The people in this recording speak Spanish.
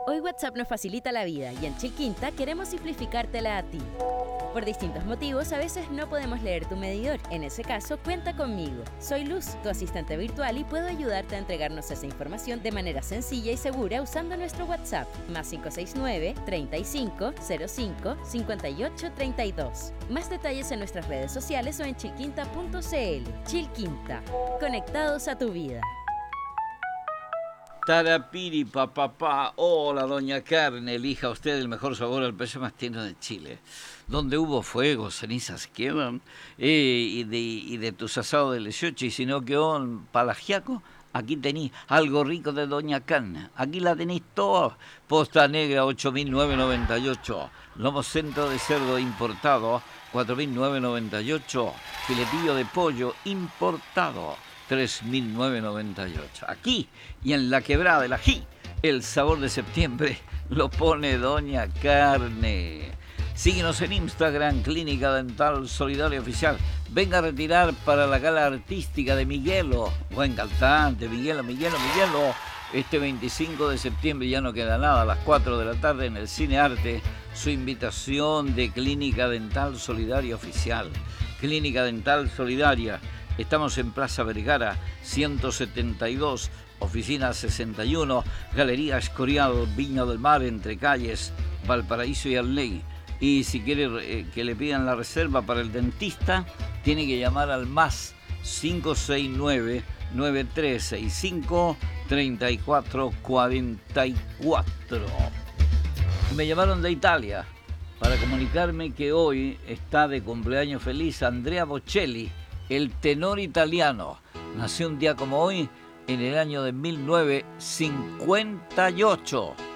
Hoy WhatsApp nos facilita la vida y en Chilquinta queremos simplificártela a ti. Por distintos motivos, a veces no podemos leer tu medidor. En ese caso, cuenta conmigo. Soy Luz, tu asistente virtual, y puedo ayudarte a entregarnos esa información de manera sencilla y segura usando nuestro WhatsApp, más 569-3505-5832. Más detalles en nuestras redes sociales o en chilquinta.cl. Chilquinta, conectados a tu vida. Tarapiri, papá, hola doña Carne, elija usted el mejor sabor al peso más tierno de Chile. Donde hubo fuego, cenizas quedan, y de tus asados del 18, y si no quedó en Palagiaco, aquí tenéis algo rico de doña Carne. Aquí la tenéis toda. Posta Negra, 8.998. Lomo centro de cerdo importado, 4.998. Filetillo de pollo importado, 3.998. Aquí y en la Quebrada del Ají, el sabor de septiembre lo pone doña Carne. Síguenos en Instagram, Clínica Dental Solidaria Oficial. Venga a retirar para la gala artística de Miguelo. Buen cantante, Miguelo. Este 25 de septiembre ya no queda nada, a las 4 de la tarde en el Cine Arte. Su invitación de Clínica Dental Solidaria Oficial. Clínica Dental Solidaria. Estamos en Plaza Vergara, 172, oficina 61, Galería Escorial, Viña del Mar, entre calles Valparaíso y Arley. Y si quiere que le pidan la reserva para el dentista, tiene que llamar al más 569-9365-3444. Me llamaron de Italia para comunicarme que hoy está de cumpleaños feliz Andrea Bocelli, el tenor italiano. Nació un día como hoy, en el año de 1958.